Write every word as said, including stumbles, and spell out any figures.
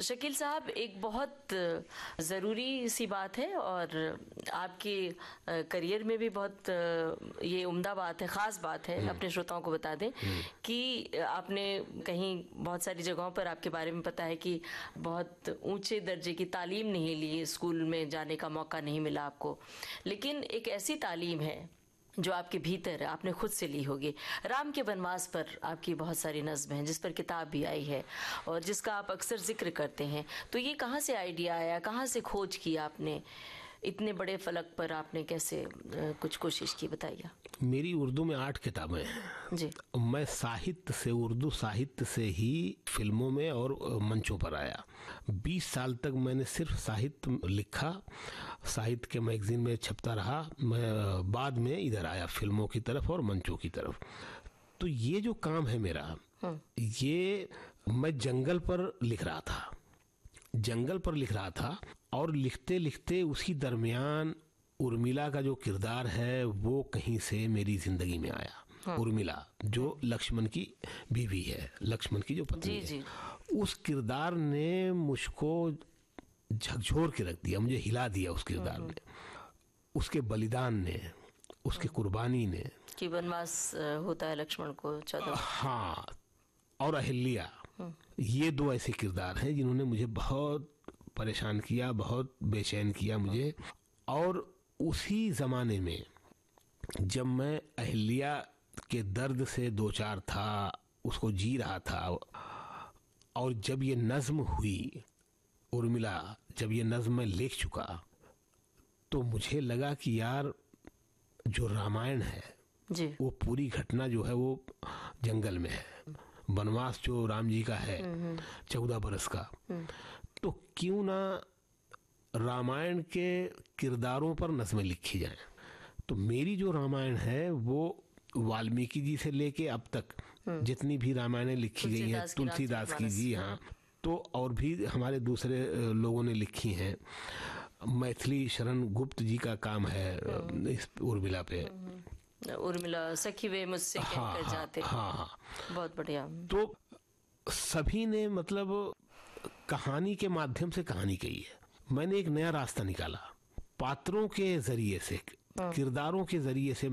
शकील साहब, एक बहुत ज़रूरी सी बात है और आपके करियर में भी बहुत ये उम्दा बात है, ख़ास बात है। अपने श्रोताओं को बता दें कि आपने कहीं बहुत सारी जगहों पर आपके बारे में पता है कि बहुत ऊंचे दर्जे की तालीम नहीं ली, स्कूल में जाने का मौका नहीं मिला आपको, लेकिन एक ऐसी तालीम है जो आपके भीतर आपने खुद से ली होगी। राम के वनवास पर आपकी बहुत सारी नज़्म हैं, जिस पर किताब भी आई है और जिसका आप अक्सर जिक्र करते हैं। तो ये कहाँ से आइडिया आया, कहाँ से खोज की आपने, इतने बड़े फलक पर आपने कैसे कुछ कोशिश की, बताइए। मेरी उर्दू में आठ किताबें हैं जी। मैं साहित्य से, उर्दू साहित्य से ही फिल्मों में और मंचों पर आया। बीस साल तक मैंने सिर्फ साहित्य लिखा, साहित्य के मैगजीन में छपता रहा। मैं बाद में इधर आया फिल्मों की तरफ और मंचों की तरफ। तो ये जो काम है मेरा, ये मैं जंगल पर लिख रहा था जंगल पर लिख रहा था और लिखते लिखते उसी दरमियान उर्मिला का जो किरदार है वो कहीं से मेरी जिंदगी में आया। हाँ। उर्मिला जो लक्ष्मण की बीवी है, लक्ष्मण की जो पत्नी जी, है, जी। उस किरदार ने मुझको झकझोर के रख दिया, मुझे हिला दिया उस किरदार ने, उसके बलिदान ने, उसकी कुर्बानी ने कि वनवास होता है लक्ष्मण को चौदह। हाँ, और अहिल्या, ये दो ऐसे किरदार हैं जिन्होंने मुझे बहुत परेशान किया, बहुत बेचैन किया मुझे। और उसी जमाने में जब मैं अहिल्या के दर्द से दो चार था, उसको जी रहा था, और जब ये नज्म हुई उर्मिला, जब ये नज्म मैं लिख चुका, तो मुझे लगा कि यार जो रामायण है जी, वो पूरी घटना जो है वो जंगल में है, वनवास जो राम जी का है चौदह बरस का, तो क्यों ना रामायण के किरदारों पर नज़में लिखी जाएं। तो मेरी जो रामायण है वो वाल्मीकि जी से लेके अब तक जितनी भी रामायणें लिखी गई हैं, तुलसीदास की जी, हाँ, तो और भी हमारे दूसरे लोगों ने लिखी हैं। मैथिली शरण गुप्त जी का काम है इस उर्मिला पे, उर्मिला सखी वे मुझसे हाँ, कहकर जाते। हाँ, हाँ, बहुत बढ़िया। तो सभी ने मतलब कहानी के माध्यम से कहानी कही है। मैंने एक नया रास्ता निकाला, पात्रों के जरिए से, किरदारों के जरिए से